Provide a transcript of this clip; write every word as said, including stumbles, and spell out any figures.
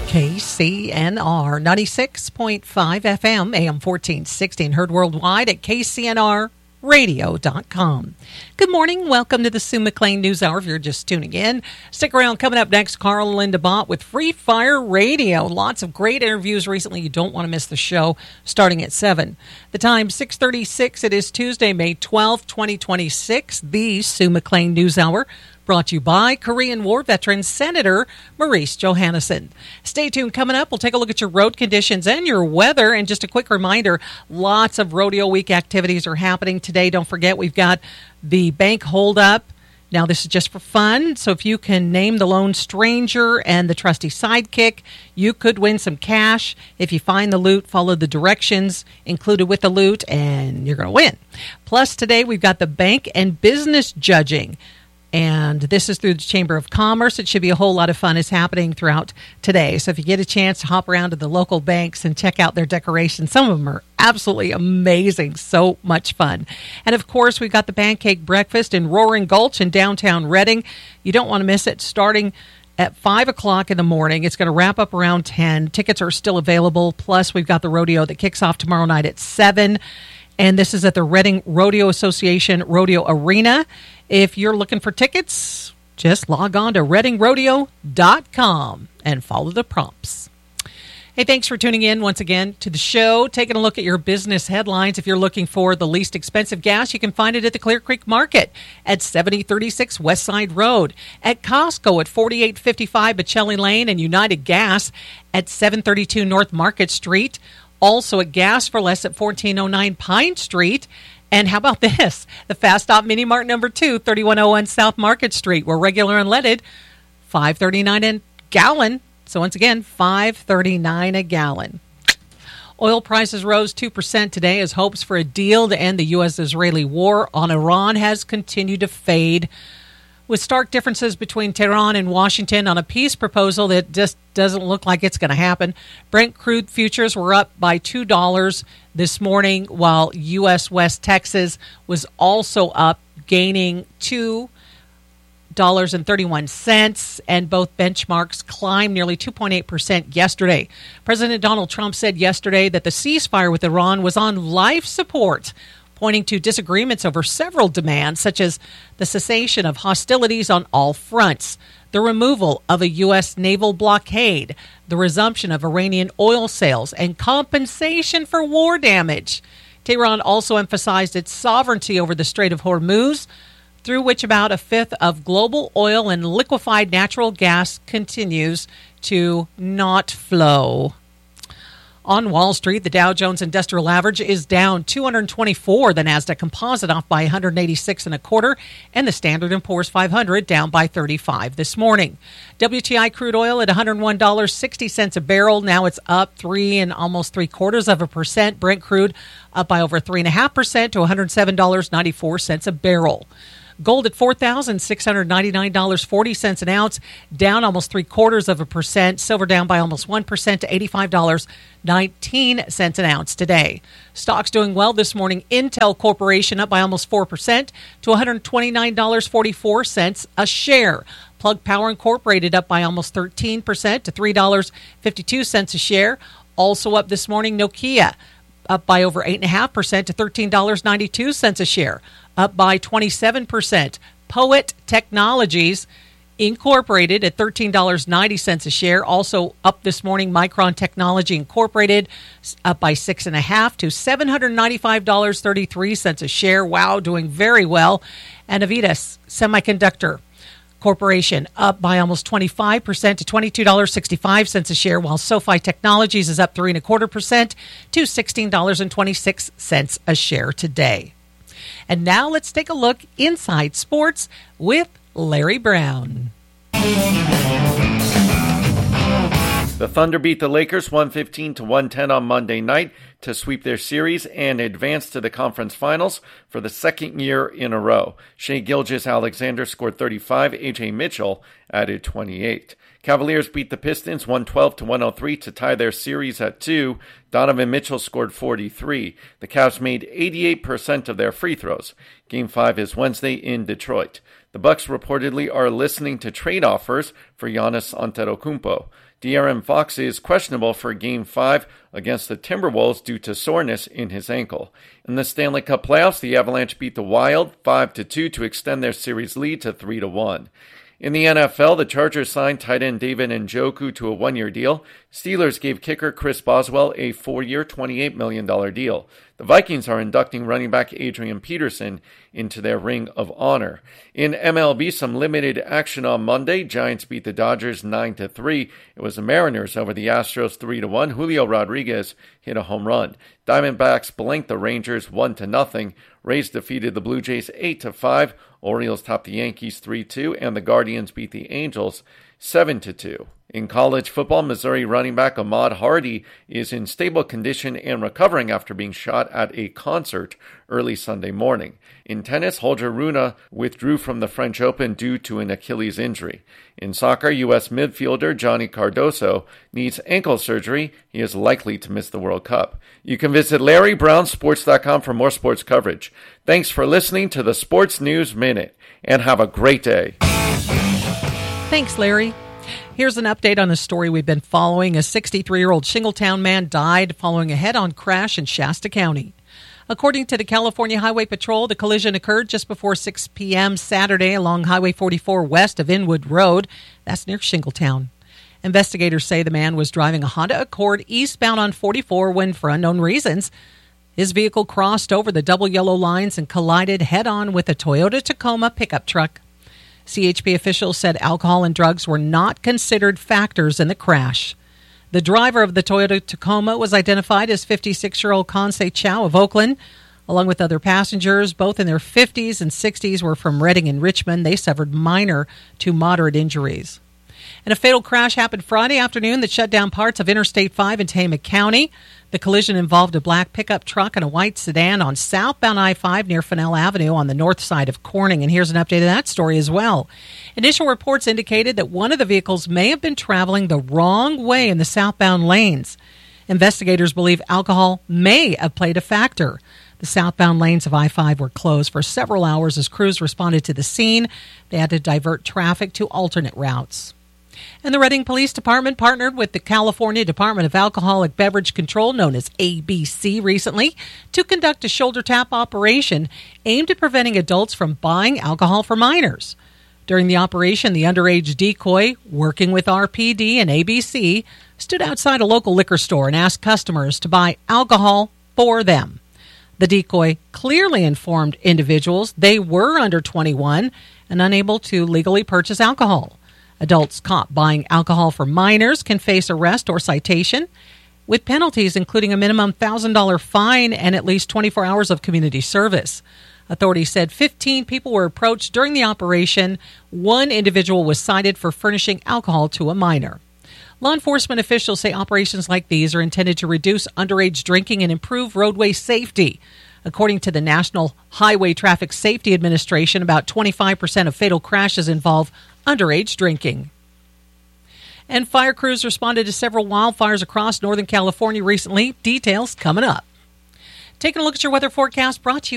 K C N R ninety-six point five F M, A M fourteen sixty, and heard worldwide at K C N R radio dot com. Good morning. Welcome to the Sue McLean News Hour. If you're just tuning in, stick around. Coming up next, Carl and Linda Bott with Free Fire Radio. Lots of great interviews recently. You don't want to miss the show starting at seven. The time, six thirty-six. It is Tuesday, May twelfth, twenty twenty-six. The Sue McLean News Hour, brought to you by Korean War veteran Senator Maurice Johannesson. Stay tuned. Coming up, we'll take a look at your road conditions and your weather. And just a quick reminder, lots of Rodeo Week activities are happening today. Don't forget, we've got the bank holdup. Now, this is just for fun. So if you can name the lone stranger and the trusty sidekick, you could win some cash. If you find the loot, follow the directions included with the loot, and you're going to win. Plus, today we've got the bank and business judging. And this is through the Chamber of Commerce. It should be a whole lot of fun. It's happening throughout today. So if you get a chance to hop around to the local banks and check out their decorations, some of them are absolutely amazing. So much fun. And of course, we've got the pancake breakfast in Roaring Gulch in downtown Reading. You don't want to miss it. Starting at five o'clock in the morning. It's going to wrap up around ten. Tickets are still available. Plus, we've got the rodeo that kicks off tomorrow night at seven. And this is at the Reading Rodeo Association Rodeo Arena. If you're looking for tickets, just log on to reading rodeo dot com and follow the prompts. Hey, thanks for tuning in once again to the show. Taking a look at your business headlines. If you're looking for the least expensive gas, you can find it at the Clear Creek Market at seventy thirty-six West Side Road, at Costco at forty-eight fifty-five Bocelli Lane, and United Gas at seven thirty-two North Market Street. Also at Gas for Less at fourteen oh nine Pine Street. And how about this? The Fast Stop Mini Mart number two, thirty-one oh one South Market Street, where regular unleaded, five thirty-nine a gallon. So once again, five thirty-nine a gallon. Oil prices rose two percent today as hopes for a deal to end the U S Israeli war on Iran has continued to fade, with stark differences between Tehran and Washington on a peace proposal that just doesn't look like it's going to happen. Brent crude futures were up by two dollars this morning, while U S West Texas was also up, gaining two dollars and thirty-one cents, and both benchmarks climbed nearly two point eight percent yesterday. President Donald Trump said yesterday that the ceasefire with Iran was on life support, pointing to disagreements over several demands, such as the cessation of hostilities on all fronts, the removal of a U S naval blockade, the resumption of Iranian oil sales, and compensation for war damage. Tehran also emphasized its sovereignty over the Strait of Hormuz, through which about a fifth of global oil and liquefied natural gas continues to not flow. On Wall Street, the Dow Jones Industrial Average is down two hundred twenty-four, the Nasdaq Composite off by one hundred eighty-six and a quarter, and the Standard and Poor's five hundred down by thirty-five this morning. W T I crude oil at one hundred one dollars and sixty cents a barrel. Now it's up three and almost three quarters of a percent. Brent crude up by over three and a half percent to one hundred seven dollars and ninety-four cents a barrel. Gold at four thousand six hundred ninety-nine dollars and forty cents an ounce, down almost three quarters of a percent. Silver down by almost one percent to eighty-five dollars and nineteen cents an ounce today. Stocks doing well this morning. Intel Corporation up by almost four percent to one hundred twenty-nine dollars and forty-four cents a share. Plug Power Incorporated up by almost thirteen percent to three dollars and fifty-two cents a share. Also up this morning, Nokia up by over eight point five percent to thirteen dollars and ninety-two cents a share. Up by twenty-seven percent. Poet Technologies Incorporated at thirteen dollars and ninety cents a share. Also up this morning, Micron Technology Incorporated up by six point five to seven hundred ninety-five dollars and thirty-three cents a share. Wow, doing very well. And Avitas Semiconductor Corporation up by almost twenty-five percent to twenty-two dollars and sixty-five cents a share, while SoFi Technologies is up three and a quarter percent to sixteen dollars and twenty-six cents a share today. And now let's take a look inside sports with Larry Brown. The Thunder beat the Lakers one fifteen to one ten on Monday night to sweep their series and advance to the conference finals for the second year in a row. Shai Gilgeous-Alexander scored thirty-five, A J Mitchell added twenty-eight. Cavaliers beat the Pistons one twelve to one oh three to tie their series at two. Donovan Mitchell scored forty-three. The Cavs made eighty-eight percent of their free throws. Game five is Wednesday in Detroit. The Bucks reportedly are listening to trade offers for Giannis Antetokounmpo. De'Aaron Fox is questionable for Game five against the Timberwolves due to soreness in his ankle. In the Stanley Cup playoffs, the Avalanche beat the Wild five to two to extend their series lead to three to one. In the N F L, the Chargers signed tight end David Njoku to a one-year deal. Steelers gave kicker Chris Boswell a four-year, twenty-eight million dollars deal. The Vikings are inducting running back Adrian Peterson into their Ring of Honor. In M L B, some limited action on Monday. Giants beat the Dodgers nine to three. It was the Mariners over the Astros three to one. Julio Rodriguez hit a home run. Diamondbacks blanked the Rangers one to nothing. Rays defeated the Blue Jays eight to five. Orioles topped the Yankees three two, and the Guardians beat the Angels seven to two. In college football, Missouri running back Ahmad Hardy is in stable condition and recovering after being shot at a concert early Sunday morning. In tennis, Holger Rune withdrew from the French Open due to an Achilles injury. In soccer, U S midfielder Johnny Cardoso needs ankle surgery. He is likely to miss the World Cup. You can visit Larry Brown Sports dot com for more sports coverage. Thanks for listening to the Sports News Minute, and have a great day. Thanks, Larry. Here's an update on a story we've been following. A sixty-three-year-old Shingletown man died following a head-on crash in Shasta County. According to the California Highway Patrol, the collision occurred just before six p.m. Saturday along Highway forty-four west of Inwood Road. That's near Shingletown. Investigators say the man was driving a Honda Accord eastbound on forty-four when, for unknown reasons, his vehicle crossed over the double yellow lines and collided head-on with a Toyota Tacoma pickup truck. C H P officials said alcohol and drugs were not considered factors in the crash. The driver of the Toyota Tacoma was identified as fifty-six-year-old Consay Chow of Oakland. Along with other passengers, both in their fifties and sixties, were from Redding and Richmond. They suffered minor to moderate injuries. And a fatal crash happened Friday afternoon that shut down parts of Interstate five in Tama County. The collision involved a black pickup truck and a white sedan on southbound I five near Fennell Avenue on the north side of Corning. And here's an update of that story as well. Initial reports indicated that one of the vehicles may have been traveling the wrong way in the southbound lanes. Investigators believe alcohol may have played a factor. The southbound lanes of I five were closed for several hours as crews responded to the scene. They had to divert traffic to alternate routes. And the Redding Police Department partnered with the California Department of Alcoholic Beverage Control, known as A B C, recently to conduct a shoulder tap operation aimed at preventing adults from buying alcohol for minors. During the operation, the underage decoy, working with R P D and A B C, stood outside a local liquor store and asked customers to buy alcohol for them. The decoy clearly informed individuals they were under twenty-one and unable to legally purchase alcohol. Adults caught buying alcohol for minors can face arrest or citation, with penalties including a minimum one thousand dollars fine and at least twenty-four hours of community service. Authorities said fifteen people were approached during the operation. One individual was cited for furnishing alcohol to a minor. Law enforcement officials say operations like these are intended to reduce underage drinking and improve roadway safety. According to the National Highway Traffic Safety Administration, about twenty-five percent of fatal crashes involve underage drinking. And fire crews responded to several wildfires across Northern California recently. Details coming up. Taking a look at your weather forecast brought to you